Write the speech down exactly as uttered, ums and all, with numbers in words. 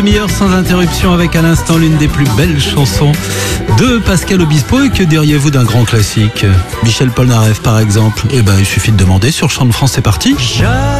Demi-heure sans interruption avec à l'instant l'une des plus belles chansons de Pascal Obispo. Et que diriez-vous d'un grand classique, Michel Polnareff par exemple? Eh ben, il suffit de demander. Sur Chant de France, c'est parti.